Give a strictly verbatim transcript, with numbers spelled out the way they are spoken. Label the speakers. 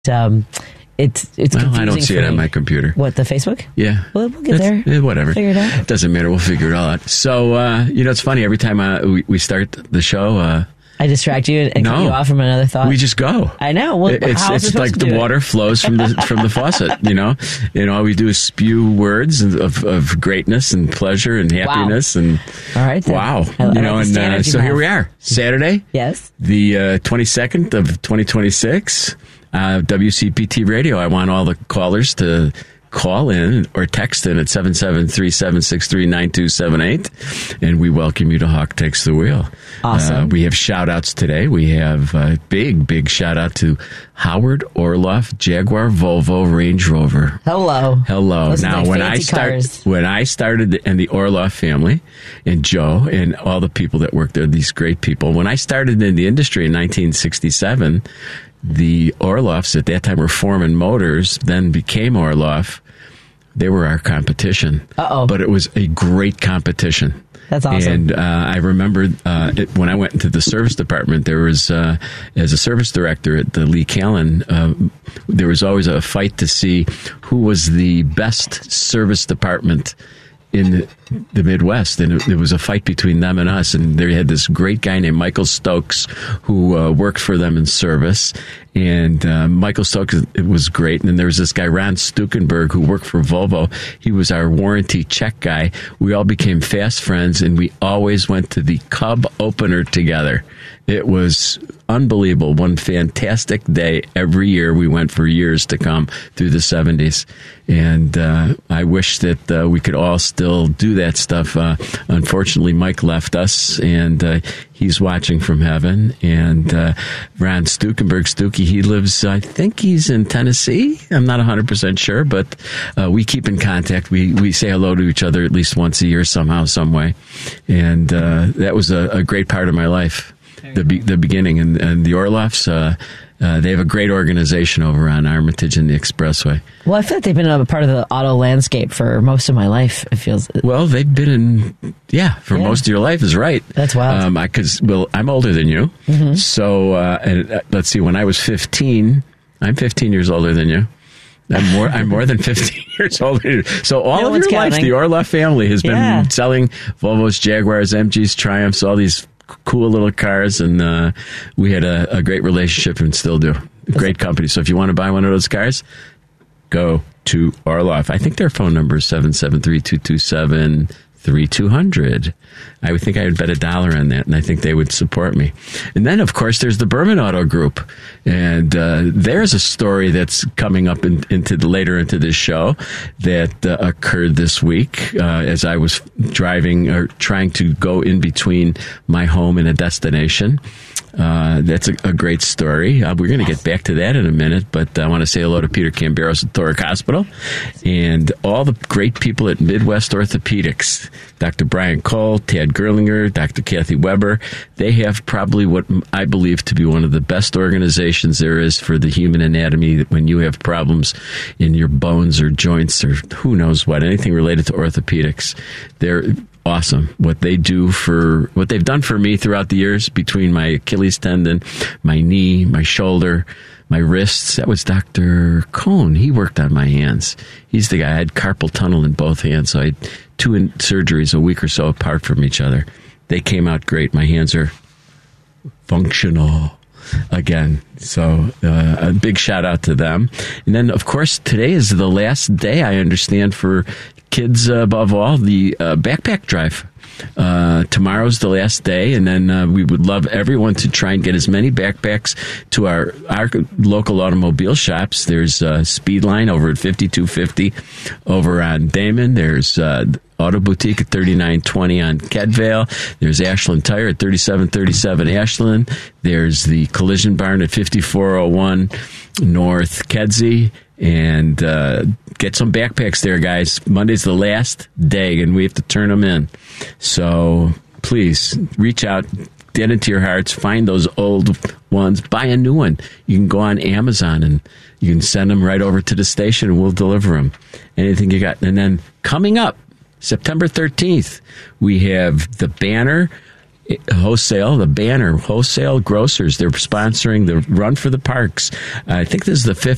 Speaker 1: um, it's it's
Speaker 2: well,
Speaker 1: confusing
Speaker 2: I don't see
Speaker 1: for
Speaker 2: it on
Speaker 1: me.
Speaker 2: my computer.
Speaker 1: What, the Facebook?
Speaker 2: Yeah.
Speaker 1: Well, we'll get
Speaker 2: That's,
Speaker 1: there.
Speaker 2: eh, whatever.
Speaker 1: Figure it out.
Speaker 2: Doesn't matter. We'll figure it all out. So, uh, you know, it's funny. Every time uh, we, we start the show... Uh,
Speaker 1: I distract you and, and
Speaker 2: no,
Speaker 1: cut you off from another thought.
Speaker 2: We just go.
Speaker 1: I know. Well,
Speaker 2: it's
Speaker 1: how
Speaker 2: it's
Speaker 1: is it
Speaker 2: like
Speaker 1: supposed to
Speaker 2: the
Speaker 1: do
Speaker 2: water
Speaker 1: it?
Speaker 2: flows from the from the faucet. You know, and all we do is spew words of, of greatness and pleasure and happiness.
Speaker 1: Wow.
Speaker 2: And
Speaker 1: all right, then.
Speaker 2: wow,
Speaker 1: I, I
Speaker 2: you
Speaker 1: like
Speaker 2: know,
Speaker 1: the
Speaker 2: and
Speaker 1: standard
Speaker 2: uh,
Speaker 1: you
Speaker 2: so
Speaker 1: have.
Speaker 2: here we are, Saturday.
Speaker 1: Yes,
Speaker 2: the uh, twenty-second of twenty twenty-six, uh, W C P T Radio. I want all the callers to call in or text in at seven seven three, seven six three, nine two seven eight, and we welcome you to Hawk Takes the Wheel.
Speaker 1: Awesome.
Speaker 2: Uh, we have shout-outs today. We have a big, big shout-out to Howard Orloff, Jaguar, Volvo, Range Rover.
Speaker 1: Hello.
Speaker 2: Hello.
Speaker 1: Those are
Speaker 2: Now,
Speaker 1: like
Speaker 2: when I
Speaker 1: fancy
Speaker 2: start,
Speaker 1: cars.
Speaker 2: when I started, the, and the Orloff family, and Joe, and all the people that work there, these great people. When I started in the industry in nineteen sixty-seven, the Orloffs at that time were Foreman Motors, then became Orloff. They were our competition.
Speaker 1: Uh-oh.
Speaker 2: But it was a great competition.
Speaker 1: That's awesome.
Speaker 2: And uh, I remember uh, it, when I went into the service department, there was, uh, as a service director at the Lee Callan, uh, there was always a fight to see who was the best service department in the, the Midwest, and it, it was a fight between them and us. And they had this great guy named Michael Stokes who uh, worked for them in service. And uh, Michael Stokes, it was great. And then there was this guy, Ron Stukenberg, who worked for Volvo. He was our warranty check guy. We all became fast friends, and we always went to the Cub opener together. It was unbelievable. One fantastic day every year. We went for years to come through the seventies. And uh, I wish that uh, we could all still do that stuff. Uh, unfortunately, Mike left us, and uh, he's watching from heaven. And uh, Ron Stukenberg, Stuckey, he lives, I think he's in Tennessee. I'm not one hundred percent sure, but uh, we keep in contact. We we say hello to each other at least once a year somehow, some way. And uh, that was a, a great part of my life. The be, the beginning, and, and the Orloffs, uh, uh, they have a great organization over on Armitage and the Expressway.
Speaker 1: Well, I feel like they've been a part of the auto landscape for most of my life. It feels
Speaker 2: well. They've been in, yeah, for yeah. most of your life is right.
Speaker 1: That's wild.
Speaker 2: Um, I cause well, I'm older than you, mm-hmm. so uh, and uh, let's see. When I was fifteen, I'm fifteen years older than you. I'm more. I'm more than fifteen years older. So all
Speaker 1: no
Speaker 2: of your
Speaker 1: counting.
Speaker 2: life, the Orloff family has been
Speaker 1: yeah.
Speaker 2: selling Volvos, Jaguars, M Gs, Triumphs, all these cool little cars, and uh, we had a, a great relationship and still do. Great company. So if you want to buy one of those cars, go to Orloff. I think their phone number is seven seven three, two two seven, three two zero zero. I would think I would bet a dollar on that, and I think they would support me. And then, of course, there's the Berman Auto Group, and uh, there's a story that's coming up in, into the, later into this show that uh, occurred this week uh, as I was driving or trying to go in between my home and a destination. Uh, that's a, a great story. Uh, we're going to get back to that in a minute, but I want to say hello to Peter Camberos at Thoric Hospital and all the great people at Midwest Orthopedics. Doctor Brian Cole, Tad Gerlinger, Doctor Kathy Weber. They have probably what I believe to be one of the best organizations there is for the human anatomy when you have problems in your bones or joints or who knows what, anything related to orthopedics. They're awesome. What they do for, what they've done for me throughout the years between my Achilles tendon, my knee, my shoulder, my wrists. That was Doctor Cohn. He worked on my hands. He's the guy. I had carpal tunnel in both hands, so I had two in- surgeries a week or so apart from each other. They came out great. My hands are functional again. So uh, a big shout out to them. And then, of course, today is the last day, I understand, for kids, uh, above all, the uh, backpack drive. Uh, tomorrow's the last day, and then uh, we would love everyone to try and get as many backpacks to our, our local automobile shops. There's uh, Speedline over at fifty-two fifty over on Damon. There's uh, Auto Boutique at thirty-nine twenty on Kedvale. There's Ashland Tire at thirty-seven thirty-seven Ashland. There's the Collision Barn at fifty-four oh one North Kedzie. And uh, get some backpacks there, guys. Monday's the last day, and we have to turn them in. So please reach out, get into your hearts, find those old ones, buy a new one. You can go on Amazon, and you can send them right over to the station, and we'll deliver them. Anything you got. And then coming up, September thirteenth, we have the Banner Wholesale, the Banner Wholesale Grocers. They're sponsoring the Run for the Parks. I think this is the fifth